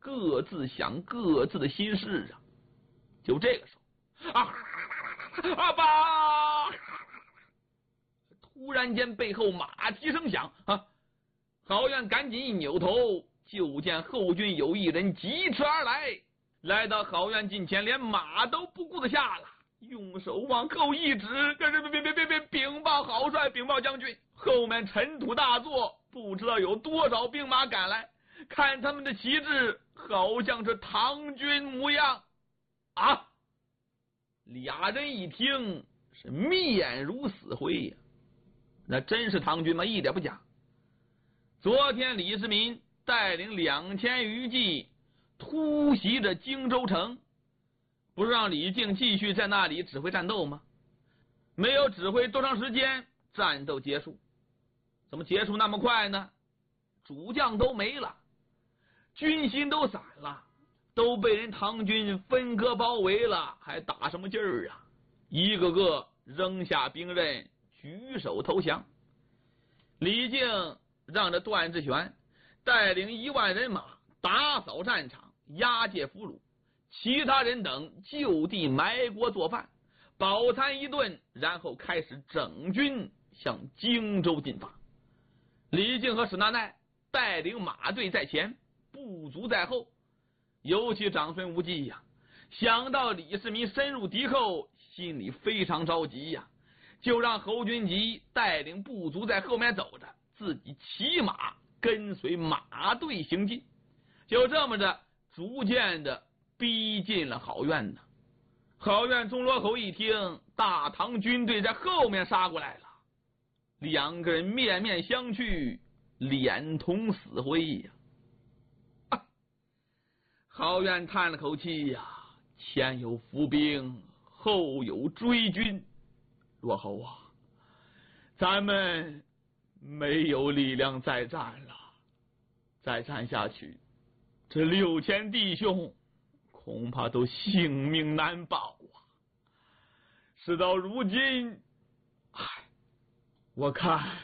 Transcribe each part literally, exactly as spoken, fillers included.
各自想各自的心事啊。就这个时候，啊，阿爸！突然间背后马蹄声响啊！郝苑赶紧一扭头，就见后军有一人疾驰而来，来到郝苑近前，连马都不顾得下了，用手往后一指，别别别别别别！禀报郝帅，禀报将军，后面尘土大作，不知道有多少兵马赶来，看他们的旗帜，好像是唐军模样啊！俩人一听是面如死灰呀、啊，那真是唐军吗？一点不假。昨天李世民带领两千余骑突袭着荆州城，不是让李靖继续在那里指挥战斗吗？没有指挥多长时间，战斗结束。怎么结束那么快呢？主将都没了，军心都散了，都被人唐军分割包围了，还打什么劲儿啊？一个个扔下兵刃，举手投降。李靖让这段志玄带领一万人马打扫战场，押解俘虏，其他人等就地埋锅做饭，饱餐一顿，然后开始整军向荆州进发。李靖和史那奈带领马队在前，部族在后，尤其长孙无忌呀、啊，想到李世民深入敌后，心里非常着急呀、啊，就让侯君集带领部族在后面走着，自己骑马跟随马队行进，就这么着逐渐的逼近了郝苑呢。郝苑钟罗侯一听大唐军队在后面杀过来了，两个人面面相觑，脸同死灰呀、啊啊、郝苑叹了口气呀、啊，前有伏兵，后有追军，罗侯啊，咱们没有力量再战了，再战下去，这六千弟兄恐怕都性命难保啊！事到如今，唉，我看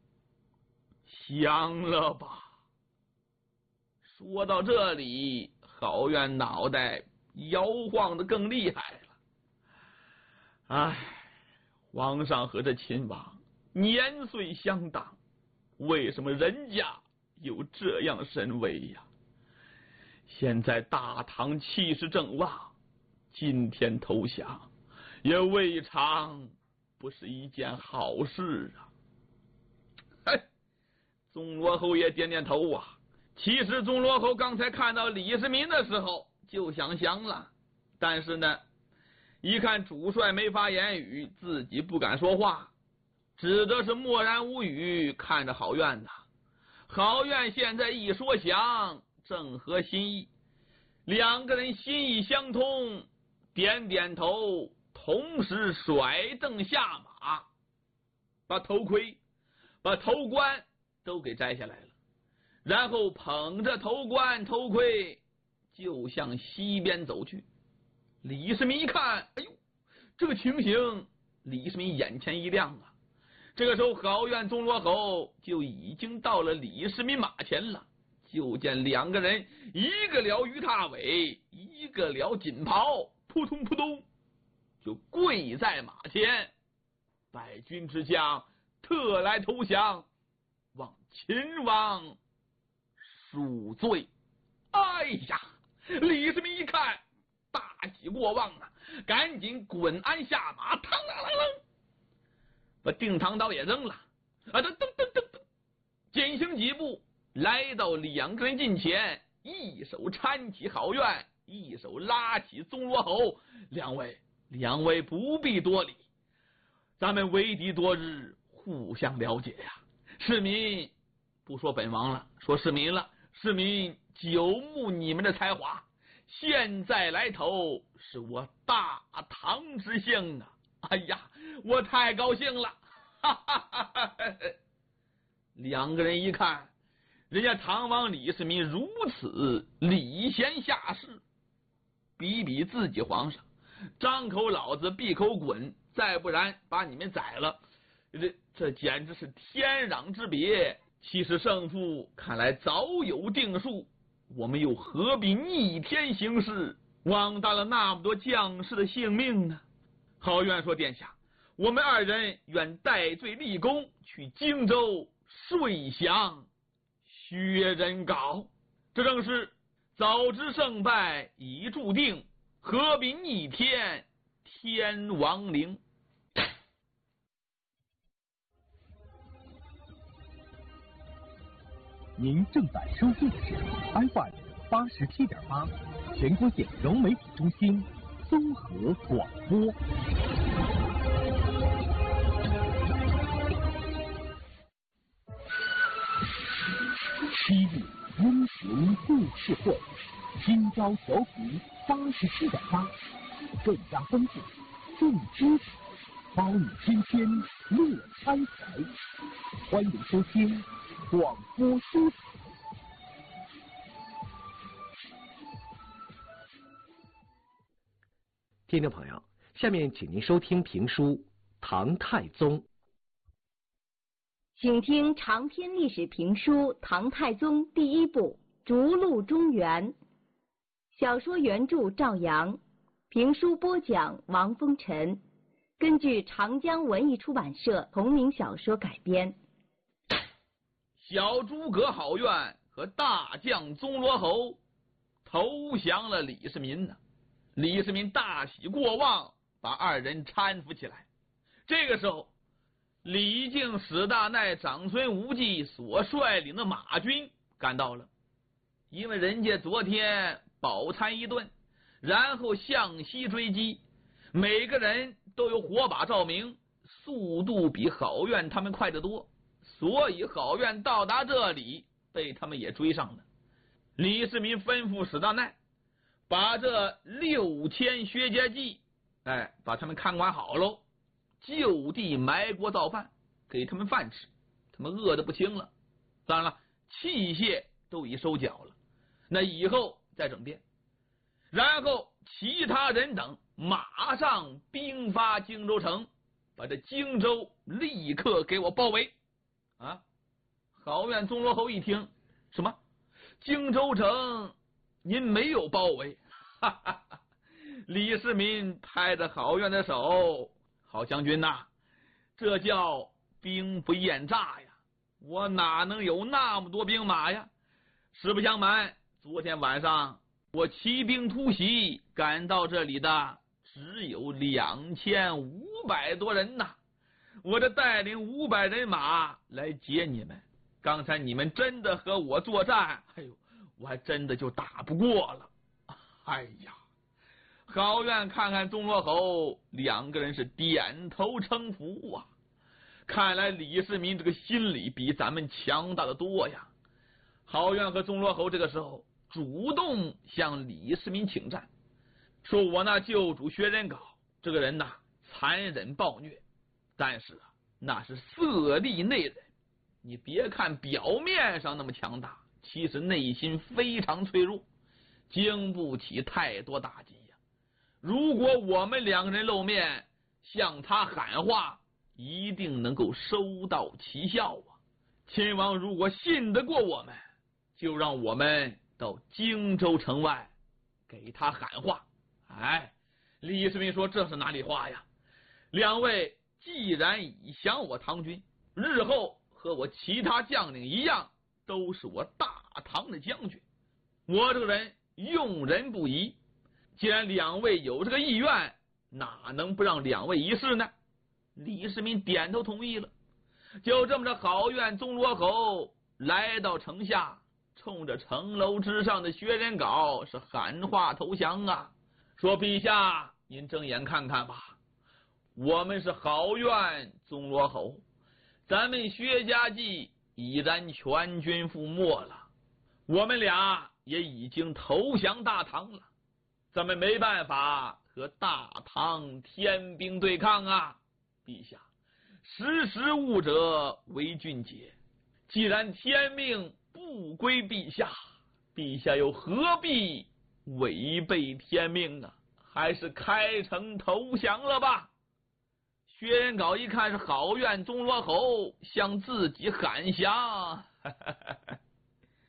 降了吧。说到这里，郝苑脑袋摇晃得更厉害了。唉，皇上和这秦王年岁相当，为什么人家有这样神威呀？现在大唐气势正旺，今天投降也未尝不是一件好事啊！哎，钟罗侯也点点头啊。其实钟罗侯刚才看到李世民的时候就想降了，但是呢，一看主帅没法言语，自己不敢说话，只得是默然无语，看着郝苑呐。郝苑现在一说降，正合心意，两个人心意相通，点点头，同时甩蹬下马，把头盔把头冠都给摘下来了，然后捧着头冠头盔就向西边走去。李世民一看，哎呦，这个情形，李世民眼前一亮啊。这个时候郝苑钟罗侯就已经到了李世民马前了，就见两个人一个撩鱼踏尾，一个撩锦袍，扑通扑通就跪在马前。败军之将特来投降，望秦王恕罪。哎呀，李世民一看大喜过望啊，赶紧滚鞍下马，嘡啷啷啷把定唐刀也扔了啊，噔噔噔噔噔，减行几步来到两个人近前，一手搀起郝苑，一手拉起钟罗侯。两位两位不必多礼，咱们为敌多日，互相了解呀、啊。市民不说本王了，说市民了，市民久慕你们的才华，现在来投是我大唐之幸啊！哎呀，我太高兴了！哈哈哈哈，两个人一看，人家唐王李世民如此礼贤下士，比比自己皇上，张口老子闭口滚，再不然把你们宰了，这这简直是天壤之别。其实胜负看来早有定数， 我们又何必逆天行事，枉大了那么多将士的性命呢？郝渊说：殿下，我们二人愿戴罪立功，去荆州睡降薛仁杲。这正是早知胜败已注定，何必逆天天亡灵。 您正在收听的是 F M 八十七点八，全国县融媒体中心综合广播。七日英雄故事会，今朝调频八十七点八，更加丰富，更精彩，包你天天乐开怀。欢迎收听广播书台。听众朋友，下面请您收听评书《唐太宗》。 请听长篇历史评书《唐太宗》第一部《逐鹿中原》，小说原著赵阳，评书播讲王风尘，根据长江文艺出版社同名小说改编。 小诸葛郝渊和大将宗罗侯投降了李世民呢。李世民大喜过望，把二人搀扶起来。这个时候，李靖、史大钫、长孙无忌所率领的马军赶到了，因为人家昨天饱餐一顿，然后向西追击，每个人都有火把照明，速度比郝渊他们快得多，所以郝渊到达这里，被他们也追上了。李世民吩咐史大钫把这六千薛家骑，哎，把他们看管好喽，就地埋锅造饭，给他们饭吃，他们饿得不轻了。当然了，器械都已收缴了，那以后再整编。然后其他人等马上兵发荆州城，把这荆州立刻给我包围。啊！郝渊、宗罗侯一听，什么？荆州城您没有包围？哈哈哈！李世民拍着郝渊的手，郝将军呐、啊，这叫兵不厌诈呀！我哪能有那么多兵马呀？实不相瞒，昨天晚上我骑兵突袭，赶到这里的只有两千五百多人呐！我这带领五百人马来接你们，刚才你们真的和我作战，哎呦，我还真的就打不过了。哎呀！郝渊看看宗罗侯，两个人是点头称服啊。看来李世民这个心理比咱们强大的多呀。郝渊和宗罗侯这个时候主动向李世民请战，说我那旧主薛仁杲这个人呐，残忍暴虐，但是啊，那是色厉内荏。你别看表面上那么强大，其实内心非常脆弱，经不起太多打击呀。如果我们两个人露面向他喊话，一定能够收到奇效啊！亲王如果信得过我们，就让我们到荆州城外给他喊话。哎，李世民说这是哪里话呀？两位既然已降我唐军，日后和我其他将领一样，都是我大唐的将军。我这个人用人不疑，既然两位有这个意愿，哪能不让两位一试呢？李世民点头同意了。就这么着，郝渊、宗罗侯来到城下，冲着城楼之上的薛仁杲是喊话投降啊，说陛下您睁眼看看吧，我们是郝渊、宗罗侯，咱们薛家骑已然全军覆没了，我们俩也已经投降大唐了，咱们没办法和大唐天兵对抗啊！陛下，识时务者为俊杰，既然天命不归陛下，陛下又何必违背天命啊？还是开城投降了吧。薛仁杲一看是郝渊、宗罗侯向自己喊降，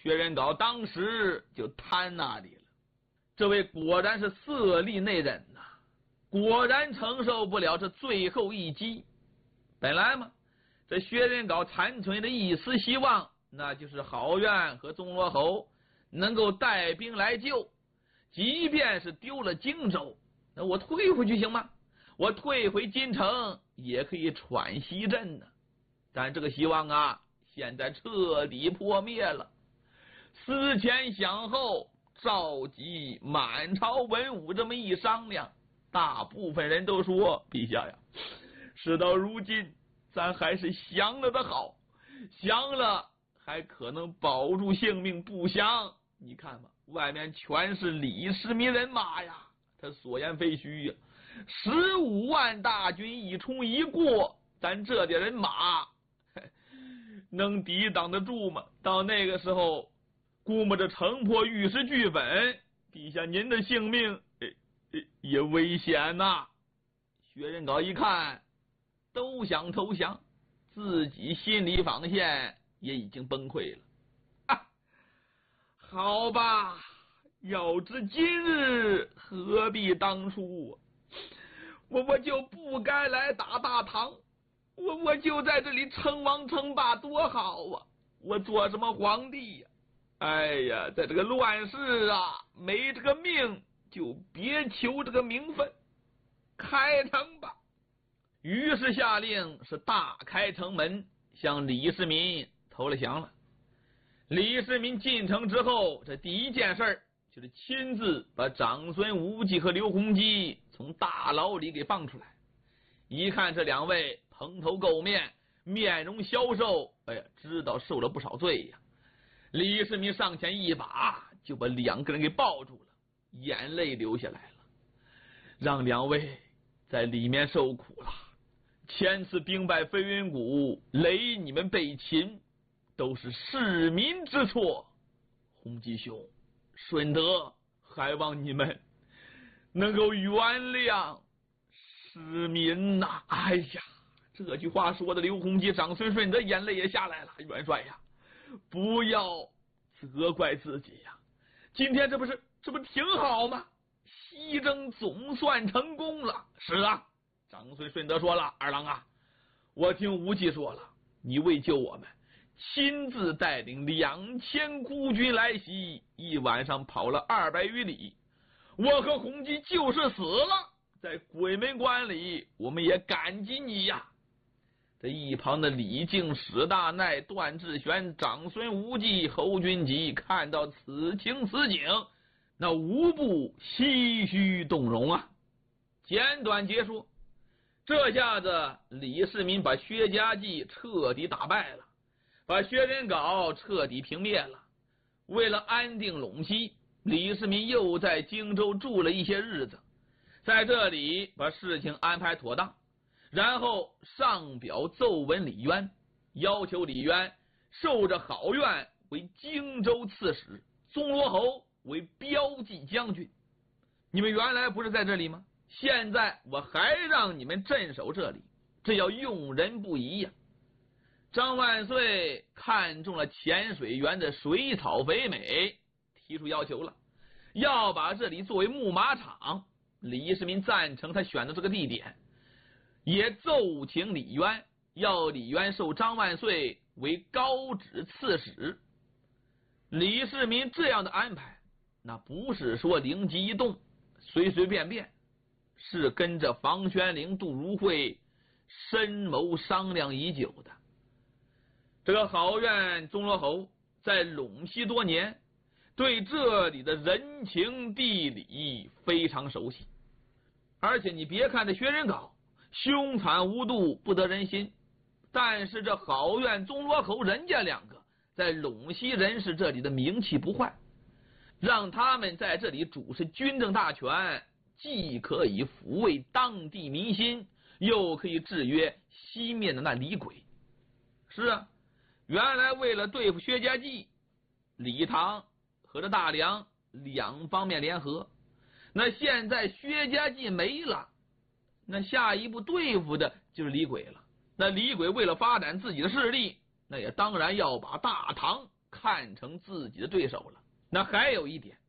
薛仁杲当时就瘫那里了。这位果然是色厉内荏呐、啊，果然承受不了这最后一击。本来嘛，这薛仁杲残存的一丝希望，那就是郝苑和宗罗侯能够带兵来救，即便是丢了荆州，那我退回去行吗？我退回京城也可以喘息阵呢。但这个希望啊，现在彻底破灭了。思前想后，召集满朝文武这么一商量，大部分人都说：陛下呀，事到如今，咱还是降了的好，降了还可能保住性命，不降，你看吧，外面全是李世民人马呀，他所言非虚呀。十五万大军一冲一过，咱这点人马能抵挡得住吗？到那个时候，估摸着城破玉石俱焚，陛下您的性命也也危险呐、啊。薛仁杲一看，都想投降，自己心理防线也已经崩溃了。啊，好吧，要知今日，何必当初啊！我我就不该来打大唐，我我就在这里称王称霸多好啊！我做什么皇帝呀、啊？哎呀，在这个乱世啊，没这个命就别求这个名分，开城吧！于是下令是大开城门，向李世民投了降了。李世民进城之后，这第一件事就是亲自把长孙无忌和刘弘基从大牢里给放出来。一看这两位蓬头垢面，面容消瘦，哎呀，知道受了不少罪呀。李世民上前一把就把两个人给抱住了，眼泪流下来了，让两位在里面受苦了。前次兵败飞云谷，累你们被擒，都是市民之错。弘基兄，顺德还望你们能够原谅市民呐、啊！哎呀，这句话说的刘弘基、长孙顺德眼泪也下来了。元帅呀，不要责怪自己呀！今天这不是这不挺好吗？西征总算成功了。是啊，长孙顺德说了，二郎啊，我听无忌说了，你为救我们，亲自带领两千孤军来袭，一晚上跑了二百余里。我和弘基就是死了，在鬼门关里，我们也感激你呀。这一旁的李靖、史大奈、段志玄、长孙无忌、侯君集看到此情此景，那无不唏嘘动容啊。简短结束，这下子李世民把薛家继彻底打败了，把薛仁杲彻底平灭了。为了安定陇西，李世民又在荆州住了一些日子，在这里把事情安排妥当，然后上表奏闻李渊，要求李渊授着郝苑为荆州刺史，宗罗侯为骠骑将军。你们原来不是在这里吗？现在我还让你们镇守这里，这要用人不疑呀、啊。张万岁看中了浅水园的水草肥美，提出要求了，要把这里作为牧马场。李世民赞成他选的这个地点，也奏请李渊，要李渊授张万岁为高旨刺史。李世民这样的安排，那不是说灵机一动随随便便，是跟着房玄龄、杜如晦深谋商量已久的。这个郝苑、宗罗侯在陇西多年，对这里的人情地理非常熟悉。而且你别看这薛仁杲凶残无度，不得人心，但是这郝苑、宗罗侯人家两个在陇西人士这里的名气不坏，让他们在这里主持军政大权，既可以抚慰当地民心，又可以制约西面的那李鬼。是啊，原来为了对付薛家继，李唐和这大梁两方面联合，那现在薛家继没了，那下一步对付的就是李鬼了。那李鬼为了发展自己的势力，那也当然要把大唐看成自己的对手了。那还有一点，